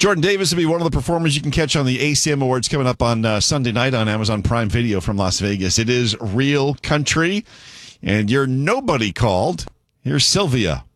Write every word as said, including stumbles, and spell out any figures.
Jordan Davis will be one of the performers you can catch on the A C M Awards coming up on uh, Sunday night on Amazon Prime Video from Las Vegas. It is Real Country, and you're nobody called. Here's Sylvia.